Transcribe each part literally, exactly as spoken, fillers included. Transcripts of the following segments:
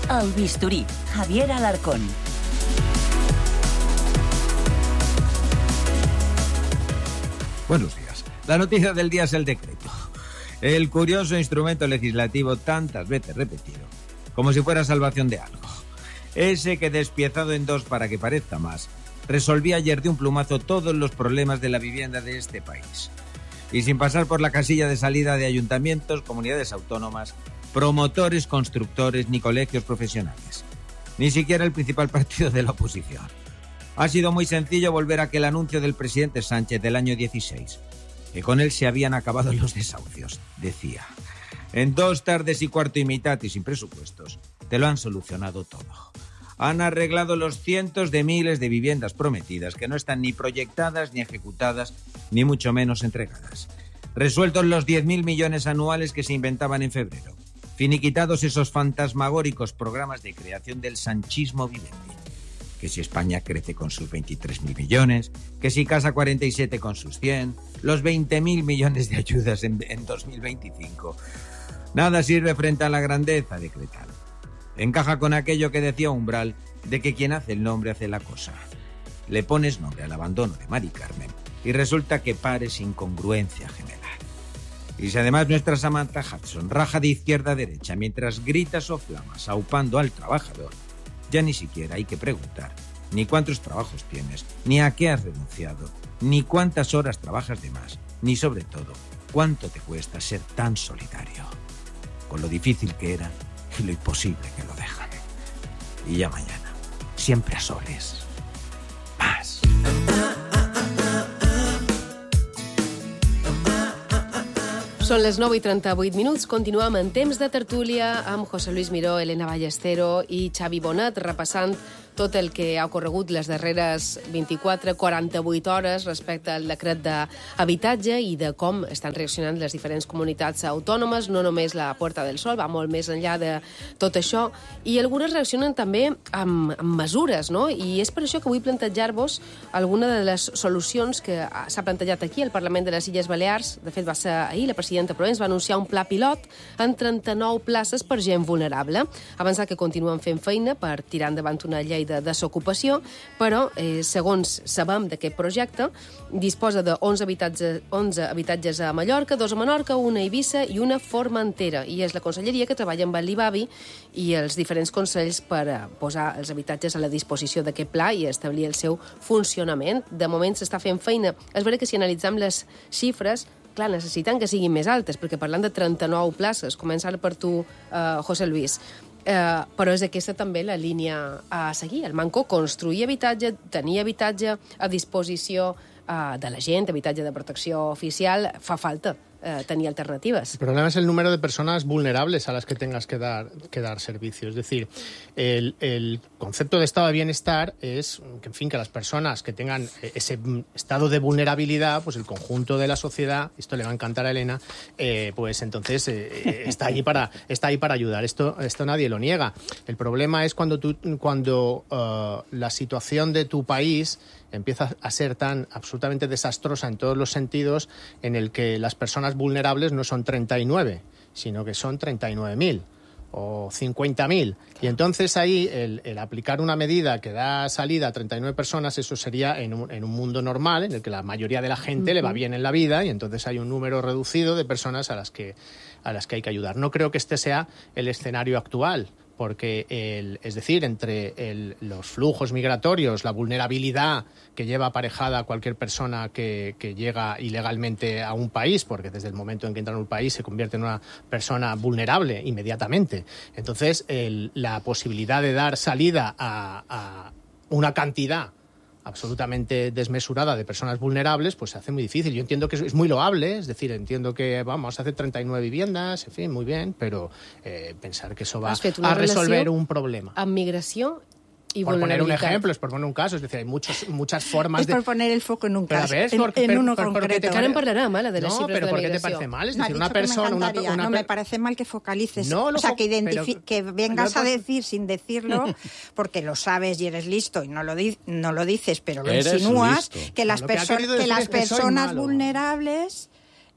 El Bisturí, Javier Alarcón. Buenos días. La noticia del día es el decreto. El curioso instrumento legislativo tantas veces repetido, como si fuera salvación de algo. Ese que, despiezado en dos para que parezca más, resolvía ayer de un plumazo todos los problemas de la vivienda de este país. Y sin pasar por la casilla de salida de ayuntamientos, comunidades autónomas, promotores, constructores ni colegios profesionales. Ni siquiera el principal partido de la oposición. Ha sido muy sencillo volver a aquel anuncio del presidente Sánchez del año dieciséis, que con él se habían acabado los desahucios. Decía: en dos tardes y cuarto y mitad y sin presupuestos, te lo han solucionado todo. Han arreglado los cientos de miles de viviendas prometidas que no están ni proyectadas ni ejecutadas, ni mucho menos entregadas. Resueltos los diez mil millones anuales que se inventaban en febrero. Finiquitados esos fantasmagóricos programas de creación del sanchismo viviente. Que si España crece con sus veintitrés mil millones, que si Casa cuarenta y siete con sus cien, los veinte mil millones de ayudas en, en dos mil veinticinco. Nada sirve frente a la grandeza decretal. Encaja con aquello que decía Umbral, de que quien hace el nombre hace la cosa. Le pones nombre al abandono de Mari Carmen y resulta que pares incongruencia general. Y si además nuestra Samantha Hudson raja de izquierda a derecha mientras gritas o flamas aupando al trabajador, ya ni siquiera hay que preguntar ni cuántos trabajos tienes, ni a qué has renunciado, ni cuántas horas trabajas de más, ni sobre todo, cuánto te cuesta ser tan solidario. Con lo difícil que era y lo imposible que lo dejan. Y ya mañana, siempre a soles, más. Són les nou i trenta-vuit minuts. Continuem en temps de tertúlia amb José Luis Miró, Elena Ballestero i Xavi Bonet, repassant tot el que ha ocorregut les darreres vint-i-quatre a quaranta-vuit hores respecte al decret d'habitatge i de com estan reaccionant les diferents comunitats autònomes, no només la Puerta del Sol, va molt més enllà de tot això, i algunes reaccionen també amb, amb mesures, no? I és per això que vull plantejar-vos alguna de les solucions que s'ha plantejat aquí al Parlament de les Illes Balears. De fet, va ser ahir, la presidenta Proens va anunciar un pla pilot en trenta-nou places per gent vulnerable. Avançar que continuen fent feina per tirar endavant una llei de desocupació, però, eh, segons sabem d'aquest projecte, disposa de onze habitatges, onze habitatges a Mallorca, dos a Menorca, una a Eivissa i una a Formentera. I és la conselleria que treballa amb el Libavi i els diferents consells per eh, posar els habitatges a la disposició d'aquest pla i establir el seu funcionament. De moment s'està fent feina. És vera que si analitzem les xifres, clar, necessiten que siguin més altes, perquè parlant de trenta-nou places, començar per tu, eh, José Luis, eh, però és aquesta també la línia a seguir. El manco, construir habitatge, tenir habitatge a disposició eh, de la gent, habitatge de protecció oficial, fa falta eh, tenir alternativas. El problema es el número de personas vulnerables a las que tengas que dar, que dar servicio. Es decir, el, el concepto de estado de bienestar es que, en fin, que las personas que tengan ese estado de vulnerabilidad, pues el conjunto de la sociedad, esto le va a encantar a Elena, eh, pues entonces eh, está ahí para está ahí para ayudar. Esto esto nadie lo niega. El problema es cuando tú cuando uh, la situación de tu país empieza a ser tan absolutamente desastrosa en todos los sentidos, en el que las personas vulnerables no son treinta y nueve, sino que son treinta y nueve mil o cincuenta mil. Claro. Y entonces ahí el, el aplicar una medida que da salida a treinta y nueve personas, eso sería en un, en un mundo normal, en el que la mayoría de la gente uh-huh. le va bien en la vida, y entonces hay un número reducido de personas a las que, a las que hay que ayudar. No creo que este sea el escenario actual, porque, el, es decir, entre el, los flujos migratorios, la vulnerabilidad que lleva aparejada cualquier persona que, que llega ilegalmente a un país, porque desde el momento en que entra en un país se convierte en una persona vulnerable inmediatamente. Entonces, el, la posibilidad de dar salida a, a una cantidad absolutamente desmesurada de personas vulnerables, pues se hace muy difícil. Yo entiendo que es muy loable, es decir, entiendo que vamos a hacer treinta y nueve viviendas, en fin, muy bien, pero eh, pensar que eso va a resolver un problema. Amb migració i por poner un ejemplo, es por poner un caso, es decir, hay muchos, muchas formas es de... Es por poner el foco en un caso, ves, en, porque, en pero, uno pero, concreto. Karen parlarà mal de les no, xifres pero de la ¿por qué migració? te parece mal? Es no, decir, una persona... Me una, una... No, me parece mal que focalices, no, o sea, que, pero, que vengas no, a decir sin decirlo, porque lo sabes y eres listo y no lo, di no lo dices, pero lo eres insinúas, listo. que las, lo perso que que las personas vulnerables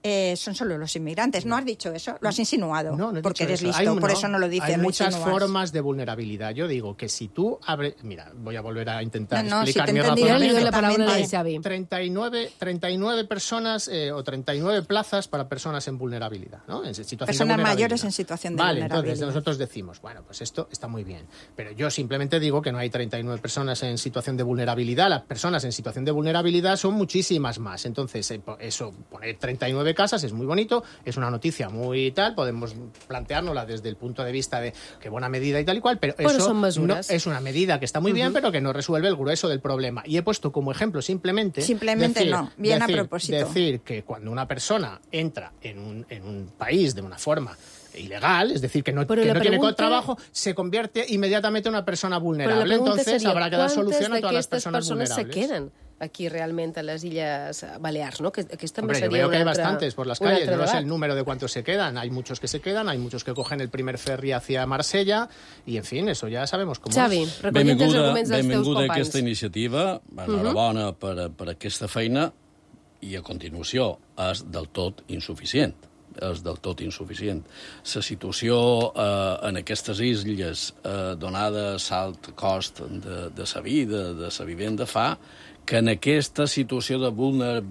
eh, son solo los inmigrantes. ¿No has dicho eso? Lo has insinuado. No, no he porque dicho eres eso. listo, Hay, por no, eso no lo dices. Hay lo muchas insinúas. formas de vulnerabilidad. Yo digo que si tú abres... Mira, voy a volver a intentar No, no, explicar si te mi he entendido Yo le doy razonamiento. la palabra a perfectamente. Xavi. treinta y nueve, treinta y nueve personas eh, o treinta y nueve plazas para personas en vulnerabilidad, ¿no? En situación Personas de vulnerabilidad. mayores en situación de vale, vulnerabilidad. entonces nosotros decimos, bueno, pues esto está muy bien, pero yo simplemente digo que no hay treinta y nueve personas en situación de vulnerabilidad. Las personas en situación de vulnerabilidad son muchísimas más. Entonces, eh, eso, poner treinta y nueve casas es muy bonito, es una noticia muy tal, podemos planteárnosla desde el punto de vista de qué buena medida y tal y cual, pero, Bueno, eso son no, mesures. es una medida que está muy bien, pero que no resuelve el grueso del problema. Y he puesto como ejemplo simplemente... Simplemente decir, no, bien a decir- propósito. Decir que cuando una persona entra en un, en un país de una forma ilegal, es decir, que no, Pero que la no tiene pregunta- trabajo, se convierte inmediatamente en una persona Però la vulnerable. pregunta Entonces seria, habrá que dar quantes solución a todas las d'aquestes personas persones se vulnerables. queden aquí realment a les Illes Balears, no? Que aquesta Hombre, yo seria veo un que hay altre- bastantes por las un calles, altre no sé debat. el número de cuántos se quedan, hay muchos que se quedan, hay muchos que cogen el primer ferry hacia Marsella, y en fin, eso ya sabemos cómo Xavi, es. recollint els Benvinguda, arguments dels teus benvinguda companys. aquesta iniciativa, enhorabona per, per aquesta feina, i a continuació és del tot insuficient. És del tot insuficient. La situació eh, en aquestes illes, eh, donada l'alt cost de, de la vida, de la vivenda, fa que en aquesta situació de vulner,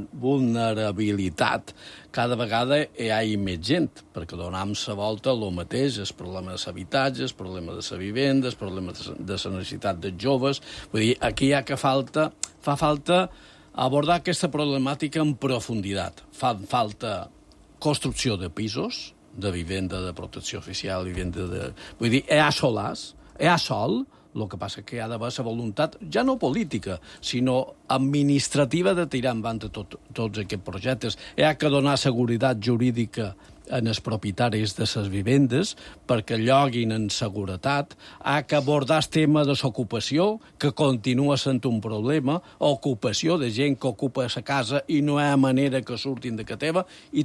vulnerabilitat cada vegada hi hagi més gent, perquè donem la volta el mateix, el problema de l'habitatge, el problema de la vivenda, el problema de la necessitat dels joves. Vull dir, aquí hi ha que falta, fa falta abordar aquesta problemàtica en profunditat. Fa falta construcció de pisos, de vivenda de protecció oficial, vivenda de... Vull dir, hi ha solars, hi ha sol, el que passa que hi ha d'haver la voluntat, ja no política, sinó administrativa de tirar endavant tot, tots aquests projectes. Hi ha que donar seguretat jurídica en els propietaris de les vivendes perquè lloguin en seguretat. Ha que abordar el tema de l'ocupació, que continua sent un problema, ocupació de gent que ocupa la casa i no hi ha manera que surtin de que teva, i